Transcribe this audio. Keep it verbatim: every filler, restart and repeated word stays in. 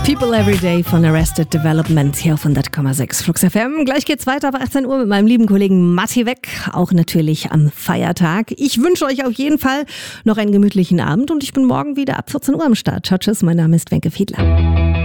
People Every Day von Arrested Development hier auf hundert Komma sechs Flux F M. Gleich geht's weiter ab achtzehn Uhr mit meinem lieben Kollegen Matti Weck, auch natürlich am Feiertag. Ich wünsche euch auf jeden Fall noch einen gemütlichen Abend und ich bin morgen wieder ab vierzehn Uhr am Start. Ciao, tschüss, mein Name ist Wenke Fiedler.